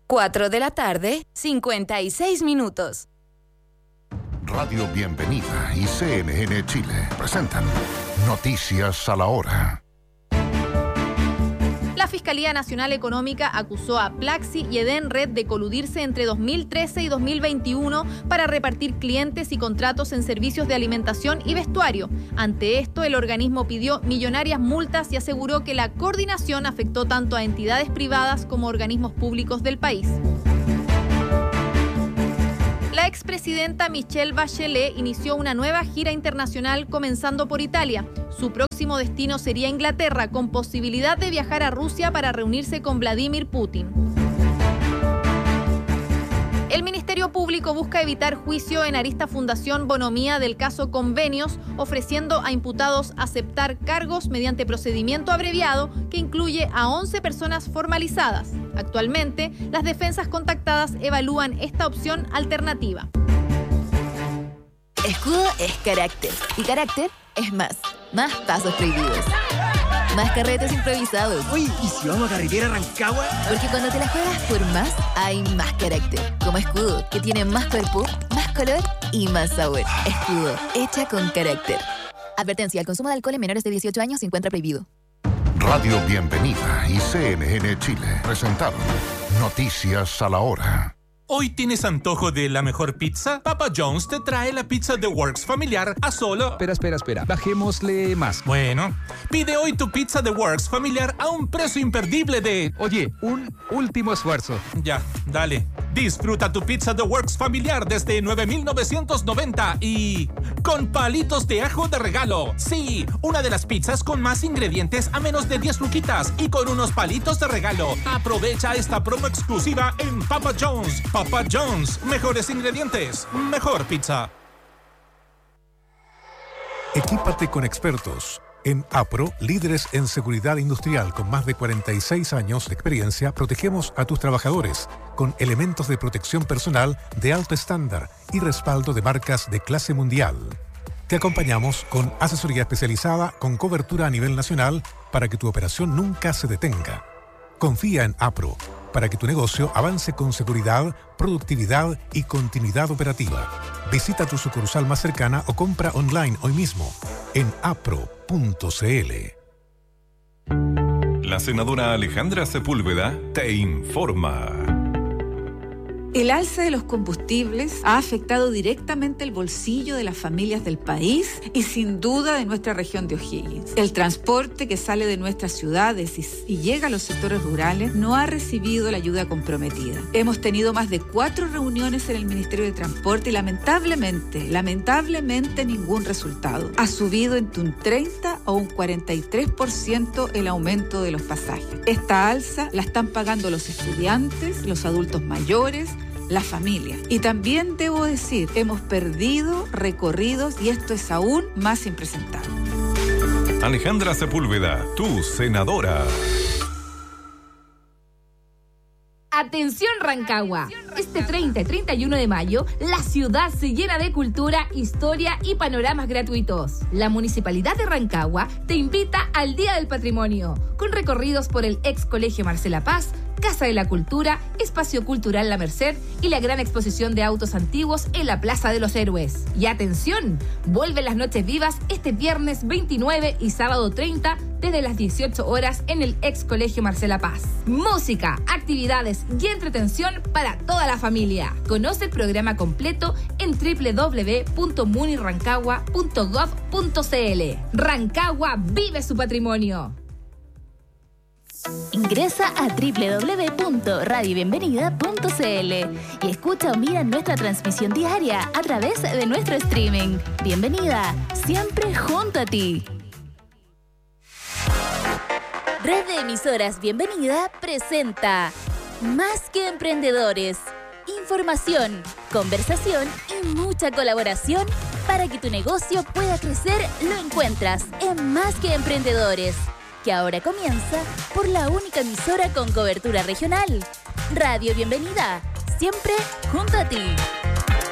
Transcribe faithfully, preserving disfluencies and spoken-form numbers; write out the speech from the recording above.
cuatro de la tarde, cincuenta y seis minutos. Radio Bienvenida y C N N Chile presentan Noticias a la Hora. La Fiscalía Nacional Económica acusó a Plaxi y Edenred de coludirse entre dos mil trece y dos mil veintiuno para repartir clientes y contratos en servicios de alimentación y vestuario. Ante esto, el organismo pidió millonarias multas y aseguró que la coordinación afectó tanto a entidades privadas como a organismos públicos del país. La expresidenta Michelle Bachelet inició una nueva gira internacional comenzando por Italia. Su próximo destino sería Inglaterra, con posibilidad de viajar a Rusia para reunirse con Vladimir Putin. El Ministerio Público busca evitar juicio en arista Fundación Bonomía del caso Convenios, ofreciendo a imputados aceptar cargos mediante procedimiento abreviado que incluye a once personas formalizadas. Actualmente, las defensas contactadas evalúan esta opción alternativa. Escudo es carácter y carácter es más. Más pasos prohibidos. Más carretes improvisados. Uy, ¿y si vamos a carretera Rancagua? Porque cuando te la juegas por más, hay más carácter. Como Escudo, que tiene más cuerpo, más color y más sabor. Escudo, hecha con carácter. Advertencia, el consumo de alcohol en menores de dieciocho años se encuentra prohibido. Radio Bienvenida y C N N Chile presentaron Noticias a la Hora. ¿Hoy tienes antojo de la mejor pizza? Papa John's te trae la pizza The Works familiar a solo... Espera, espera, espera. Bajémosle más. Bueno, pide hoy tu pizza The Works familiar a un precio imperdible de... Oye, un último esfuerzo. Ya, dale. Disfruta tu pizza The Works familiar desde nueve mil novecientos noventa y... con palitos de ajo de regalo. Sí, una de las pizzas con más ingredientes a menos de diez luquitas y con unos palitos de regalo. Aprovecha esta promo exclusiva en Papa John's. Papa John's, mejores ingredientes, mejor pizza. Equípate con expertos. En APRO, líderes en seguridad industrial con más de cuarenta y seis años de experiencia, protegemos a tus trabajadores con elementos de protección personal de alto estándar y respaldo de marcas de clase mundial. Te acompañamos con asesoría especializada con cobertura a nivel nacional para que tu operación nunca se detenga. Confía en APRO para que tu negocio avance con seguridad, productividad y continuidad operativa. Visita tu sucursal más cercana o compra online hoy mismo en apro punto c l. La senadora Alejandra Sepúlveda te informa. El alza de los combustibles ha afectado directamente el bolsillo de las familias del país y sin duda de nuestra región de O'Higgins. El transporte que sale de nuestras ciudades y, y llega a los sectores rurales no ha recibido la ayuda comprometida. Hemos tenido más de cuatro reuniones en el Ministerio de Transporte y lamentablemente, lamentablemente ningún resultado. Ha subido entre un treinta o un cuarenta y tres por ciento el aumento de los pasajes. Esta alza la están pagando los estudiantes, los adultos mayores, la familia. Y también debo decir, hemos perdido recorridos y esto es aún más impresentable. Alejandra Sepúlveda, tu senadora. Atención Rancagua, este treinta y treinta y uno de mayo la ciudad se llena de cultura, historia y panoramas gratuitos. La Municipalidad de Rancagua te invita al Día del Patrimonio, con recorridos por el ex Colegio Marcela Paz, Casa de la Cultura, Espacio Cultural La Merced y la gran exposición de autos antiguos en la Plaza de los Héroes. Y atención, vuelven las noches vivas este viernes veintinueve y sábado treinta desde las dieciocho horas en el ex Colegio Marcela Paz. Música, actividades y entretención para toda la familia. Conoce el programa completo en doble u doble u doble u punto munirancagua punto gov punto c l. Rancagua vive su patrimonio. Ingresa a doble u doble u doble u punto radio bienvenida punto c l y escucha o mira nuestra transmisión diaria a través de nuestro streaming. Bienvenida, siempre junto a ti. Red de Emisoras Bienvenida presenta Más que Emprendedores. Información, conversación y mucha colaboración para que tu negocio pueda crecer. Lo encuentras en Más que Emprendedores, que ahora comienza por la única emisora con cobertura regional. Radio Bienvenida, siempre junto a ti.